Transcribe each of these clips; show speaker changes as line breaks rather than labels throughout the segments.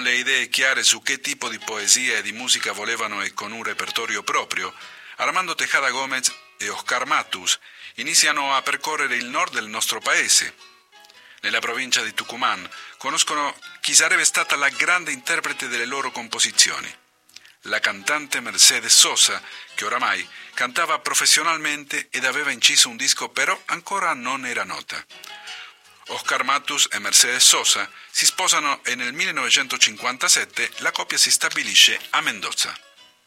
le idee chiare su che tipo di poesia e di musica volevano e con un repertorio proprio, Armando Tejada Gómez e Oscar Matus iniziano a percorrere il nord del nostro paese. Nella provincia di Tucumán conoscono chi sarebbe stata la grande interprete delle loro composizioni, la cantante Mercedes Sosa, che oramai cantava professionalmente ed aveva inciso un disco però ancora non era nota. Oscar Matus e Mercedes Sosa si sposano e nel 1957 la coppia si stabilisce a Mendoza.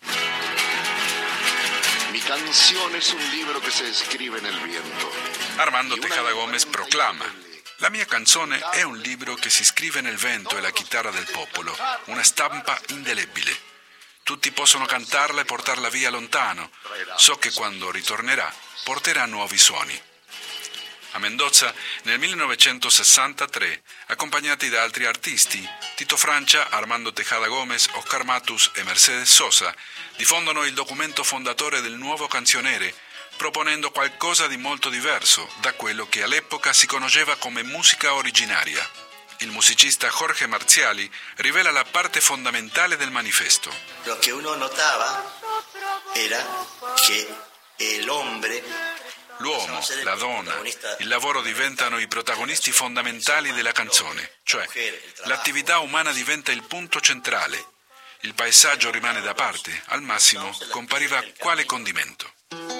Mi canción es un libro que se escribe nel viento.
Armando Tejada Gómez proclama: la mia canzone è un libro che si scrive nel vento e la chitarra del popolo, una stampa indelebile. Tutti possono cantarla e portarla via lontano. So che quando ritornerà porterà nuovi suoni. A Mendoza, nel 1963, accompagnati da altri artisti, Tito Francia, Armando Tejada Gómez, Oscar Matus e Mercedes Sosa, diffondono il documento fondatore del nuovo canzionere, proponendo qualcosa di molto diverso da quello che all'epoca si conosceva come musica originaria. Il musicista Jorge Marziali rivela la parte fondamentale del manifesto.
Lo che uno notava era che
l'uomo, la donna, il lavoro diventano i protagonisti fondamentali della canzone, cioè l'attività umana diventa il punto centrale. Il paesaggio rimane da parte, al massimo compariva quale condimento.